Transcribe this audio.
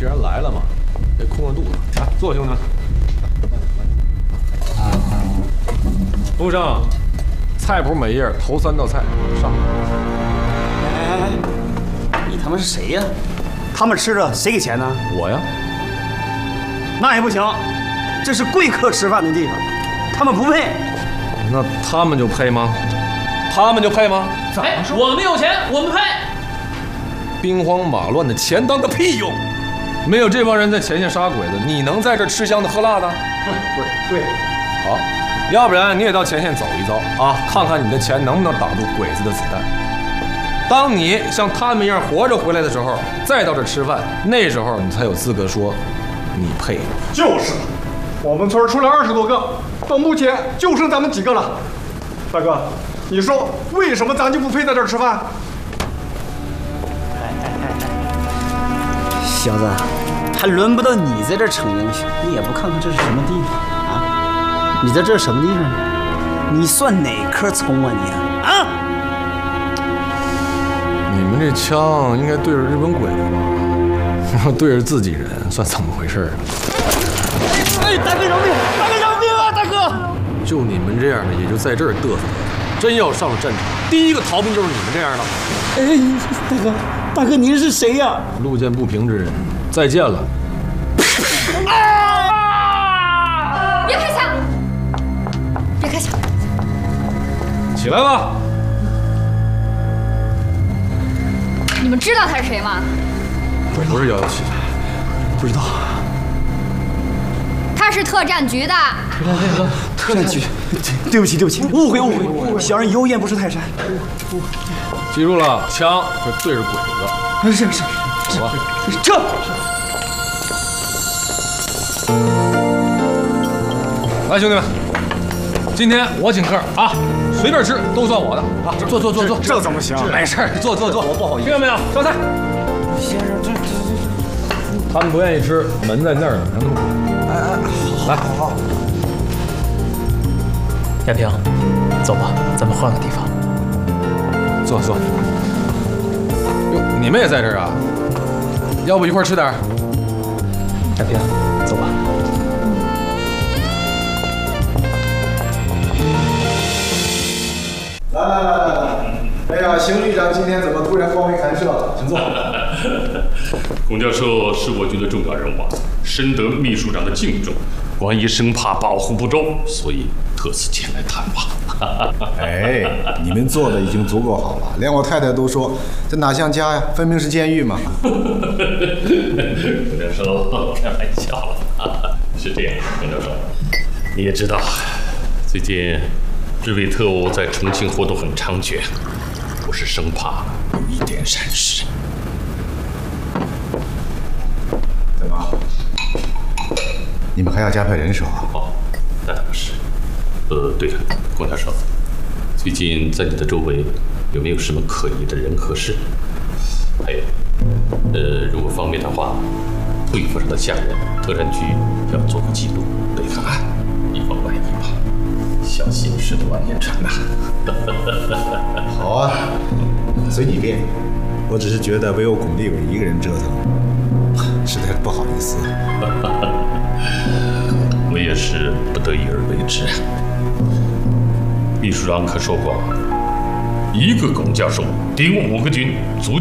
既然来了嘛，别空着肚子。来，坐，兄弟们。陆上，菜谱每页头3道菜上。 哎，你他妈是谁呀？他们吃的谁给钱呢？ 我呀。 那也不行，这是贵客吃饭的地方，他们不配。 那他们就配吗？他们就配吗？ 怎么说？我们有钱，我们配。 兵荒马乱的钱当个屁用！没有这帮人在前线杀鬼子，你能在这吃香的喝辣的？ 对。 好，要不然你也到前线走一遭啊，看看你的钱能不能挡住鬼子的子弹。当你像他们一样活着回来的时候，再到这吃饭，那时候你才有资格说你配。 就是，我们村出来20多个，到目前就剩咱们几个了。大哥，你说为什么咱就不配在这儿吃饭？ 小子，还轮不到你在这儿逞英雄，你也不看看这是什么地方啊？你在这是什么地方？你算哪颗葱啊你啊？ 你们这枪应该对着日本鬼子吧？要对着自己人，算怎么回事？ 哎，大哥饶命！大哥饶命啊！大哥， 就你们这样的，也就在这儿嘚瑟。真要上战场，第一个逃兵就是你们这样的。 哎，大哥，您是谁呀？ 路见不平之人，再见了。 别开枪！别开枪！ 起来吧。 你们知道他是谁吗？ 不是117，不知道。 他是特战局的。 特战局，对不起，误会，小人有眼不识泰山。 记住了，枪是对着鬼子。 是， 走吧， 撤。 来，兄弟们，今天我请客啊，随便吃都算我的啊！坐， 这怎么行？ 没事，坐， 我不好意思。 听见没有？上菜。 先生，这， 他们不愿意吃，门在那儿呢，让他们滚。来，好。 亚平，走吧，咱们换个地方。 坐。哟，你们也在这儿啊？要不一块儿吃点？ 亚平，走吧。 来！哎呀，邢旅长今天怎么突然光辉寒舍？请坐。 龚教授是我军的重要人物，深得秘书长的敬重，关于生怕保护不周，所以特此前来探望。 哎，你们做的已经足够好了，连我太太都说这哪像家呀，分明是监狱嘛。 龚教授开玩笑了，是这样，龚教授，你也知道，最近日伪特务在重庆活动很猖獗，我是生怕有一点闪失。 怎么？你们还要加派人手啊？ 哦，那倒不是。对了，龚教授，最近在你的周围有没有什么可疑的人和事？还有，如果方便的话，对付上的下人，特战局要做个记录，备个案，以防万一吧。小心驶得万年船呐。 好啊，随你便。我只是觉得唯有巩立伟一个人折腾，实在是不好意思。 我也是不得已而为之。秘书长可说过，一个龚教授顶5个军，足。